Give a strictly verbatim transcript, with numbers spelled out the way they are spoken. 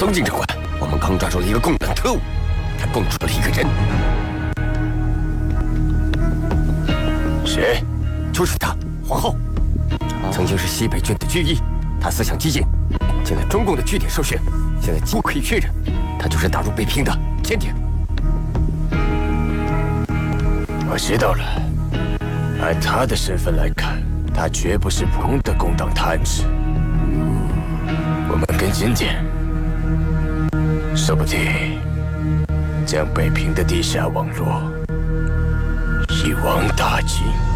松警长官，我们刚抓住了一个共党特务，他供出了一个人。 谁？ 就是他，皇后。曾经是西北军的军医，他思想激进，现在中共的据点受训，现在几乎可以确认，他就是打入北平的间谍。 我知道了，按他的身份来看，他绝不是普通的共党探子。我们跟紧点，说不定将北平的地下网络一网打尽。